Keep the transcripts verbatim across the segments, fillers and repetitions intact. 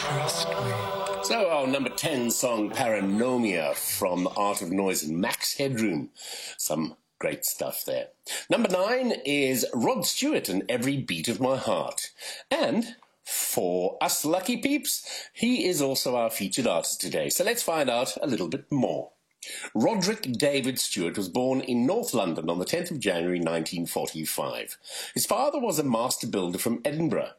Trust me. So our number ten song, Paranomia, from The Art of Noise and Max Headroom. Some great stuff there. Number nine is Rod Stewart and Every Beat of My Heart. And for us lucky peeps, he is also our featured artist today. So let's find out a little bit more. Roderick David Stewart was born in North London on the tenth of January nineteen forty-five. His father was a master builder from Edinburgh.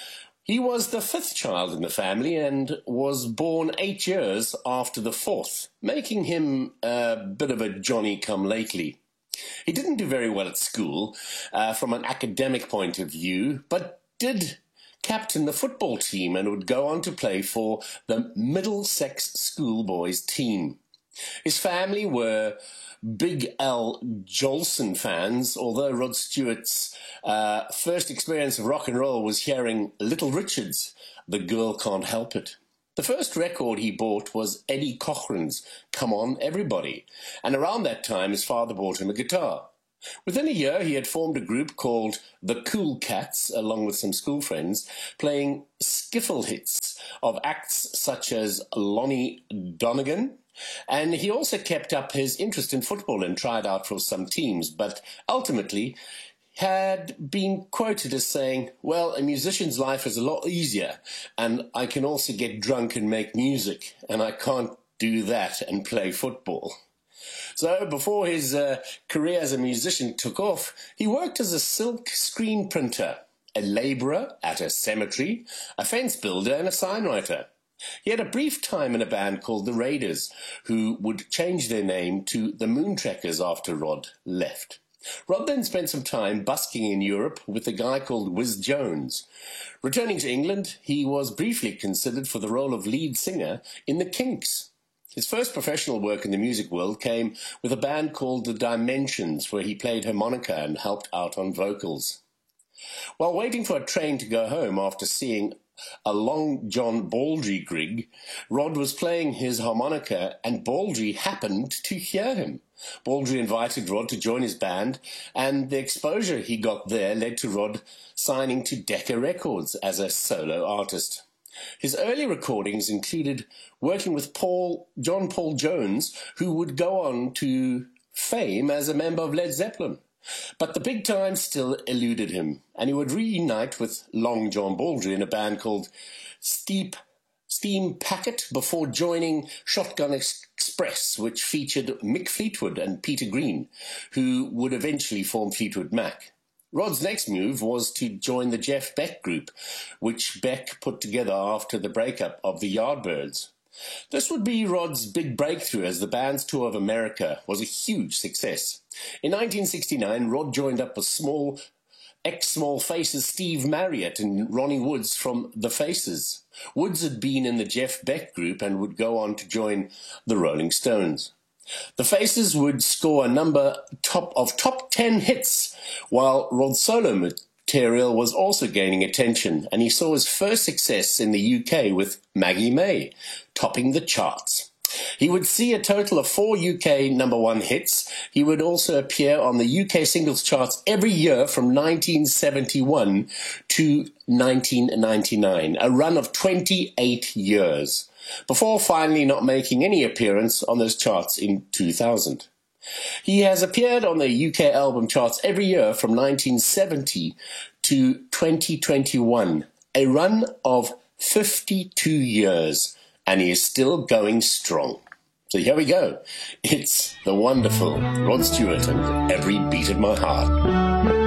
He was the fifth child in the family and was born eight years after the fourth, making him a bit of a Johnny-come-lately. He didn't do very well at school uh, from an academic point of view, but did captain the football team and would go on to play for the Middlesex schoolboys team. His family were Big Al Jolson fans, although Rod Stewart's uh, first experience of rock and roll was hearing Little Richard's The Girl Can't Help It. The first record he bought was Eddie Cochran's Come On Everybody, and around that time his father bought him a guitar. Within a year he had formed a group called The Cool Cats, along with some school friends, playing skiffle hits of acts such as Lonnie Donegan, and he also kept up his interest in football and tried out for some teams, but ultimately had been quoted as saying, well, a musician's life is a lot easier, and I can also get drunk and make music, and I can't do that and play football. So before his uh, career as a musician took off, he worked as a silk screen printer, a labourer at a cemetery, a fence builder and a signwriter. He had a brief time in a band called the Raiders, who would change their name to the Moontrackers after Rod left. Rod then spent some time busking in Europe with a guy called Whiz Jones. Returning to England, he was briefly considered for the role of lead singer in the Kinks. His first professional work in the music world came with a band called The Dimensions, where he played harmonica and helped out on vocals. While waiting for a train to go home after seeing a Long John Baldry gig, Rod was playing his harmonica and Baldry happened to hear him. Baldry invited Rod to join his band, and the exposure he got there led to Rod signing to Decca Records as a solo artist. His early recordings included working with Paul, John Paul Jones, who would go on to fame as a member of Led Zeppelin. But the big time still eluded him, and he would reunite with Long John Baldry in a band called Steep, Steam Packet before joining Shotgun Express, which featured Mick Fleetwood and Peter Green, who would eventually form Fleetwood Mac. Rod's next move was to join the Jeff Beck Group, which Beck put together after the breakup of the Yardbirds. This would be Rod's big breakthrough, as the band's tour of America was a huge success. In nineteen sixty-nine, Rod joined up with small, ex-Small Faces Steve Marriott and Ronnie Woods from The Faces. Woods had been in the Jeff Beck Group and would go on to join the Rolling Stones. The Faces would score a number top of top ten hits, while Rod's solo material was also gaining attention, and he saw his first success in the U K with Maggie May, topping the charts. He would see a total of four U K number one hits. He would also appear on the U K singles charts every year from nineteen seventy-one to nineteen ninety-nine, a run of twenty-eight years, before finally not making any appearance on those charts in two thousand. He has appeared on the U K album charts every year from nineteen seventy to twenty twenty-one, a run of fifty-two years, and he is still going strong. So here we go. It's the wonderful Rod Stewart and Every Beat of My Heart.